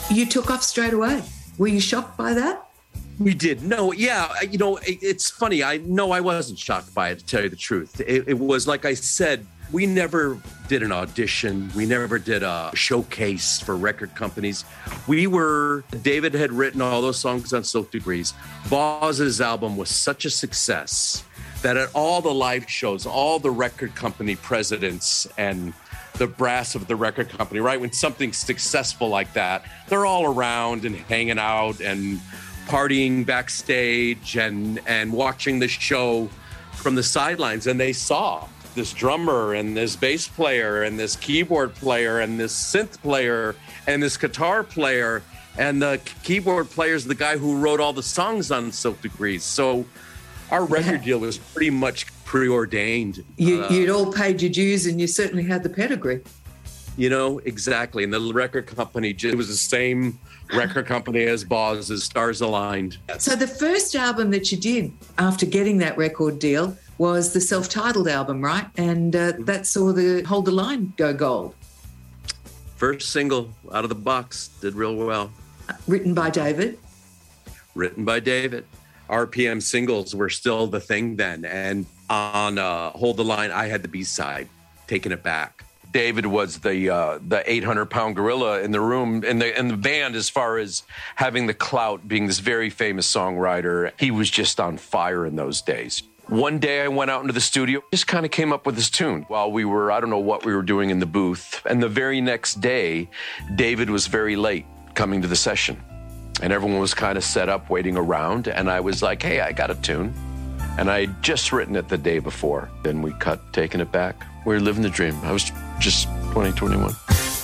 You took off straight away. Were you shocked by that? We did. No, yeah. It's funny. I wasn't shocked by it, to tell you the truth. It was, like I said, we never did an audition. We never did a showcase for record companies. David had written all those songs on Silk Degrees. Boz's album was such a success that at all the live shows, all the record company presidents and the brass of the record company, right, when something's successful like that, they're all around and hanging out and partying backstage and watching the show from the sidelines. And they saw this drummer and this bass player and this keyboard player and this synth player and this guitar player. And the keyboard player is the guy who wrote all the songs on Silk Degrees. So our record deal was pretty much preordained. You'd all paid your dues and you certainly had the pedigree. Exactly. And the record company, it was the same record company as Boz's, Stars Aligned. So the first album that you did after getting that record deal was the self-titled album, right? And that saw the Hold the Line go gold. First single out of the box, did real well. Written by David. RPM singles were still the thing then. And on Hold the Line, I had the B-side, Taking It Back. David was the 800-pound gorilla in the room, in the band, as far as having the clout, being this very famous songwriter. He was just on fire in those days. One day I went out into the studio, just kind of came up with this tune while I don't know what we were doing in the booth. And the very next day, David was very late coming to the session. And everyone was kind of set up, waiting around. And I was like, hey, I got a tune. And I had just written it the day before. Then we cut Taking It Back. We were living the dream. I was just 20, 21.